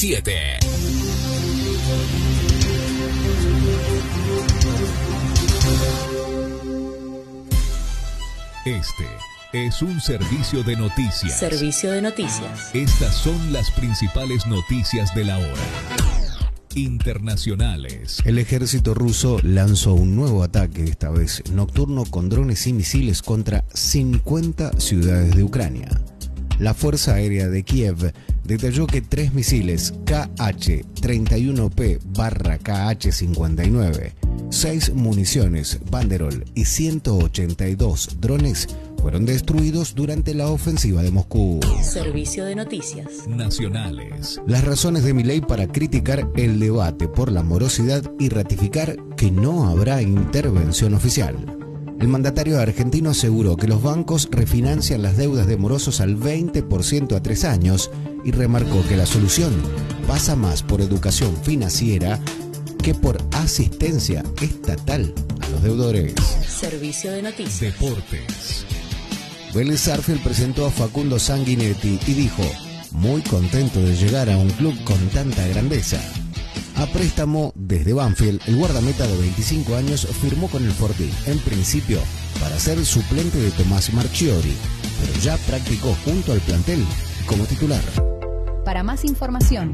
7. Este es un servicio de noticias. Servicio de noticias. Estas son las principales noticias de la hora. Internacionales. El ejército ruso lanzó un nuevo ataque, esta vez nocturno, con drones y misiles contra 50 ciudades de Ucrania. La Fuerza Aérea de Kiev detalló que 3 misiles KH-31P/KH-59, 6 municiones Banderol y 182 drones fueron destruidos durante la ofensiva de Moscú. Servicio de noticias nacionales. Las razones de Milei para criticar el debate por la morosidad y ratificar que no habrá intervención oficial. El mandatario argentino aseguró que los bancos refinancian las deudas de morosos al 20% a 3 años y remarcó que la solución pasa más por educación financiera que por asistencia estatal a los deudores. Servicio de noticias. Deportes. Vélez Sarsfield presentó a Facundo Sanguinetti y dijo: muy contento de llegar a un club con tanta grandeza. A préstamo desde Banfield, el guardameta de 25 años firmó con el Fortín, en principio para ser suplente de Tomás Marchiori, pero ya practicó junto al plantel como titular. Para más información,